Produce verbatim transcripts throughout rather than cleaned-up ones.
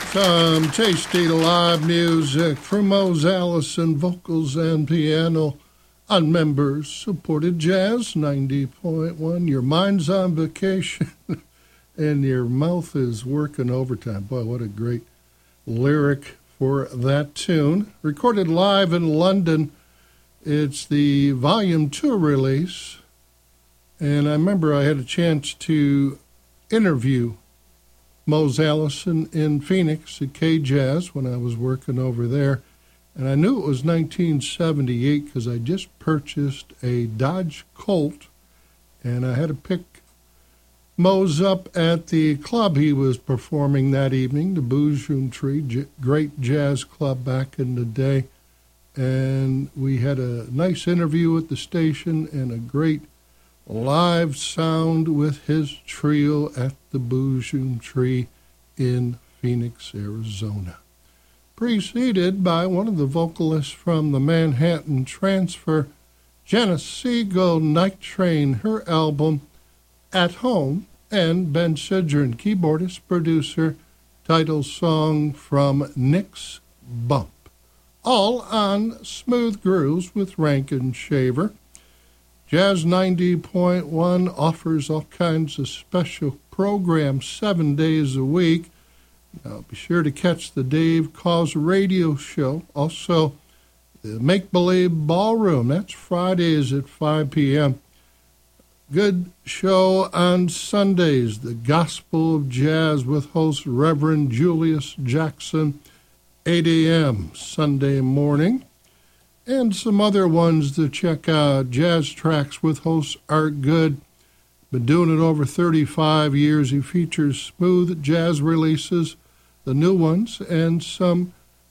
Some tasty live music from Mose Allison, vocals and piano on Members Supported Jazz ninety point one. Your mind's on vacation and your mouth is working overtime. Boy, what a great lyric for that tune. Recorded live in London. It's the Volume two release. And I remember I had a chance to interview Mose Allison in Phoenix at K-Jazz when I was working over there. And I knew it was nineteen seventy-eight because I just purchased a Dodge Colt. And I had to pick Mose up at the club he was performing that evening, the Boojum Tree, j- great jazz club back in the day. And we had a nice interview at the station and a great live sound with his trio at the Boojum Tree in Phoenix, Arizona. Preceded by one of the vocalists from the Manhattan Transfer, Janis Siegel, Night Train, her album At Home, and Ben Sidran, keyboardist, producer, title song from Nick's Bump. All on Smooth Grooves with Rankin Shaver. Jazz ninety point one offers all kinds of special programs seven days a week. Now, be sure to catch the Dave Cause radio show. Also, the Make Believe Ballroom. That's Fridays at five p.m. Good show on Sundays. The Gospel of Jazz with host Reverend Julius Jackson, eight a.m. Sunday morning. And some other ones to check out. Jazz Tracks with host Art Good. Been doing it over thirty-five years. He features smooth jazz releases, the new ones, and some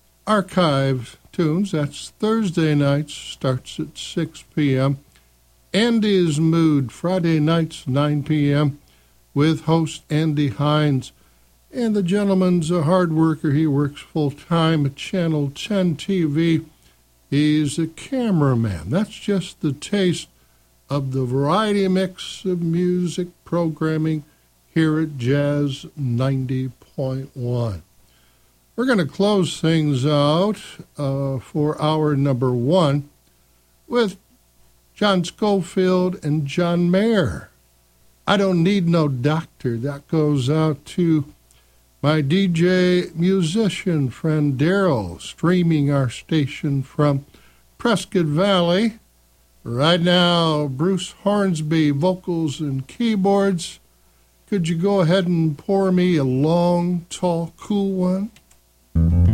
archive tunes. That's Thursday nights, starts at six p.m. Andy's Mood, Friday nights, nine p.m. with host Andy Hines. And the gentleman's a hard worker. He works full-time at Channel ten T V. He's a cameraman. That's just the taste of the variety mix of music programming here at Jazz ninety point one. We're going to close things out uh, for hour number one with John Scofield and John Mayer. I Don't Need No Doctor. That goes out to my D J musician friend Daryl, streaming our station from Prescott Valley. Right now, Bruce Hornsby, vocals and keyboards. Could you go ahead and pour me a long, tall, cool one?